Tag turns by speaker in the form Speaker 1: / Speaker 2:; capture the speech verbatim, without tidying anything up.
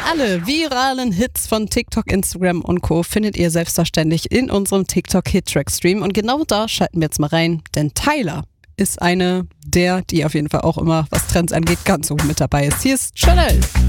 Speaker 1: Alle viralen Hits von TikTok, Instagram und Co. findet ihr selbstverständlich in unserem TikTok-Hit-Track-Stream. Und genau da schalten wir jetzt mal rein, denn Tyla ist eine der, die auf jeden Fall auch immer, was Trends angeht, ganz oben mit dabei ist. Hier ist Chanel.